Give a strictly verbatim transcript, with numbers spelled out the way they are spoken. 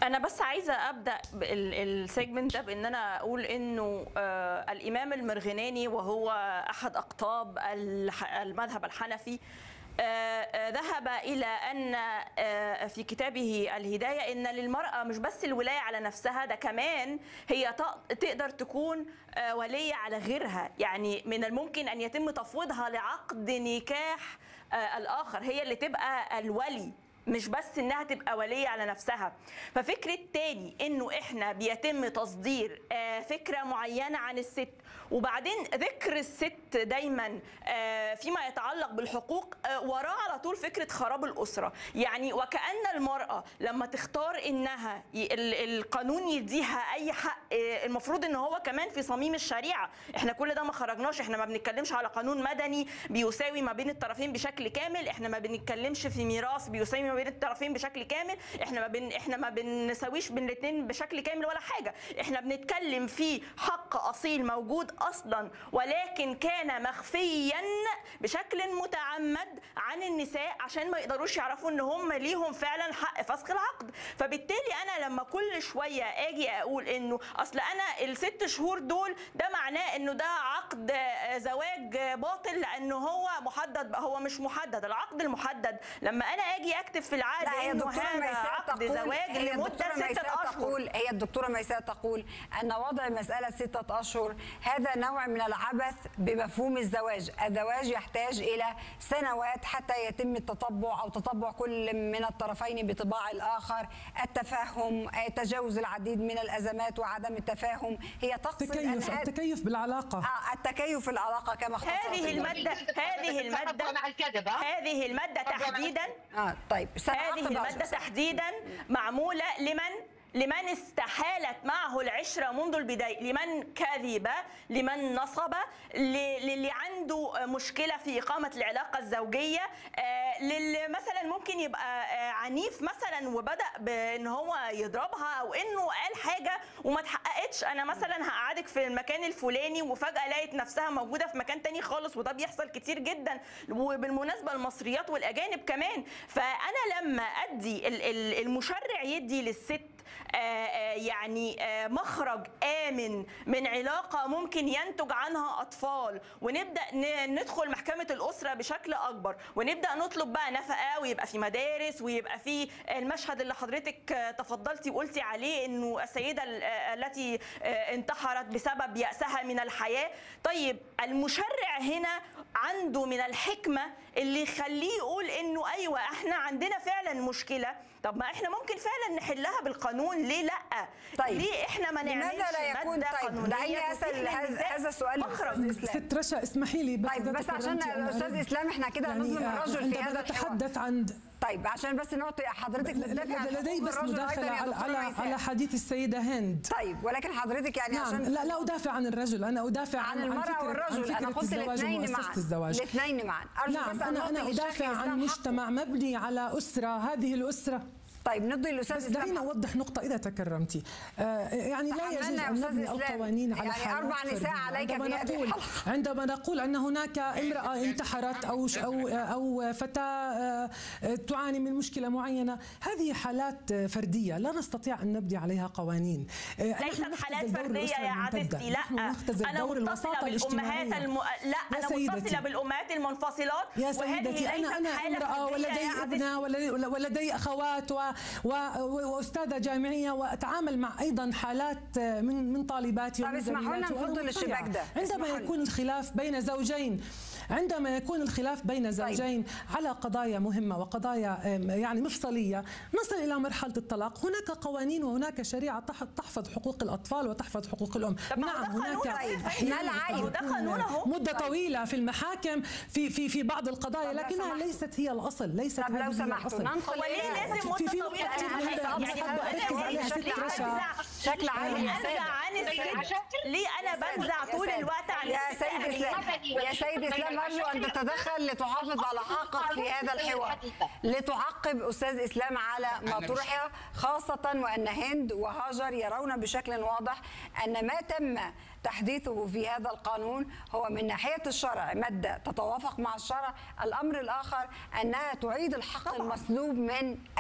أنا بس عايزة أبدأ السيجمنت ده بإن أنا أقول إنه آه الإمام المرغناني وهو أحد أقطاب المذهب الحنفي آه ذهب إلى أن آه في كتابه الهداية إن للمرأة مش بس الولاية على نفسها، ده كمان هي تقدر تكون آه ولية على غيرها. يعني من الممكن أن يتم تفويضها لعقد نكاح آه الآخر، هي اللي تبقى الولي، مش بس انها تبقى ولية على نفسها. ففكرة تاني انه احنا بيتم تصدير فكرة معينة عن الست، وبعدين ذكر الست دايما فيما يتعلق بالحقوق وراه على طول فكرة خراب الأسرة. يعني وكأن المرأة لما تختار انها القانون يديها اي حق، المفروض ان هو كمان في صميم الشريعة. احنا كل ده ما خرجناش، احنا ما بنتكلمش على قانون مدني بيساوي ما بين الطرفين بشكل كامل، احنا ما بنتكلمش في ميراث بيساوي ما بين الطرفين بشكل كامل، احنا ما بن احنا ما بنساويش بين الاثنين بشكل كامل ولا حاجه. احنا بنتكلم في حق اصيل موجود اصلا ولكن كان مخفيا بشكل متعمد عن النساء عشان ما يقدروش يعرفوا ان هم ليهم فعلا حق فسخ العقد. فبالتالي انا لما كل شويه اجي اقول انه اصل انا الست شهور دول ده معناه انه ده عقد زواج باطل لانه هو محدد، هو مش محدد. العقد المحدد لما انا اجي اكتب في العقد انه هذا عقد زواج لمده ستة اشهر، هي الدكتوره ميساء تقول ان وضع مساله ستة اشهر هذا نوع من العبث بمفهوم الزواج. الزواج يحتاج الى سنوات حتى يتم التطبع او تطبع كل من الطرفين بطباع الاخر، التفاهم، تجاوز العديد من الازمات وعدم التفاهم. هي تقصد التكيف التكيف بالعلاقه اه التكيف في العلاقه كما اختصرت هذه الماده هذه الماده مع الكذب هذه الماده تحديدا اه طيب هذه الماده تحديدا معموله لمن لمن استحالت معه العشرة منذ البداية، لمن كذب، لمن نصب، للي عنده مشكلة في إقامة العلاقة الزوجية، للي مثلا ممكن يبقى عنيف مثلا وبدأ بأن هو يضربها أو أنه قال حاجة وما تحققتش. أنا مثلا هقعدك في المكان الفلاني وفجأة لقيت نفسها موجودة في مكان تاني خالص، وده بيحصل كتير جدا، وبالمناسبة المصريات والأجانب كمان. فأنا لما أدي المشرع يدي للست آآ آآ يعني آآ مخرج آمن من علاقة ممكن ينتج عنها أطفال، ونبدأ ندخل محكمة الأسرة بشكل أكبر، ونبدأ نطلب بقى نفقة، ويبقى في مدارس، ويبقى في المشهد اللي حضرتك تفضلتي وقلتي عليه إنه السيدة التي انتحرت بسبب يأسها من الحياة. طيب المشرع هنا عنده من الحكمة اللي يخليه يقول إنه أيوة إحنا عندنا فعلا مشكلة، طب ما إحنا ممكن فعلا نحلها بالقانون، ليه لا؟ طيب ليه احنا ما نعملش لماذا لا يكون؟ طيب دعيني اسال هذا السؤال ست رشا، اسمحي لي بس. طيب بس عشان الاستاذ اسلام احنا كده يعني نظلم الرجل في هذا نتحدث عن طيب عشان بس نعطي حضرتك لدي بس مداخله على على, على حديث السيده هند. طيب ولكن حضرتك يعني نعم عشان لا لا ادافع عن الرجل، انا ادافع عن, عن المراه والرجل، انا قلت الاثنين معا الزواج الاثنين معا. نعم بس انا انا ادافع عن مجتمع مبني على اسره، هذه الاسره. طيب ندي الاستاذ بس دعيني اوضح نقطه اذا تكرمتي. آه يعني لا يجوز ان نبني القوانين على يعني اربع نساء عليك عندما نقول عندما نقول ان هناك امراه انتحرت او او او فتاه تعاني من مشكله معينه، هذه حالات فرديه لا نستطيع ان نبني عليها قوانين. ليست حالات فرديه يا عزيزتي، لا انا متصله بالامهات الم... لا انا متصله بالامهات المنفصلات. يا سيدتي انا انا امراه ولدي ابنه ولدي اخوات و واستاذه جامعيه، واتعامل مع ايضا حالات من من طالباتي. طيب اسمحوا لنا نفضل الشباك ده. عندما يكون الخلاف بين زوجين عندما يكون الخلاف بين زوجين طيب. على قضايا مهمه وقضايا يعني مفصليه نصل الى مرحله الطلاق، هناك قوانين وهناك شريعه تحفظ حقوق الاطفال وتحفظ حقوق الام. نعم هناك مده طويله في المحاكم في في في بعض القضايا، لكنها ليست هي الاصل، ليست طب لو سمحتوا ندخل ليه لازم مده طويله؟ شكل عام ليه انا بنزع طول الوقت عن يا سيد اسلام يا سيد اسلام ارجو ان تتدخل لتحافظ على حقك في هذا الحوار، لتعقب استاذ اسلام على ما طرح، خاصه وان هند وهاجر يرون بشكل واضح ان ما تم تحديثه في هذا القانون هو من ناحيه الشرع ماده تتوافق مع الشرع، الامر الاخر انها تعيد الحق المسلوب من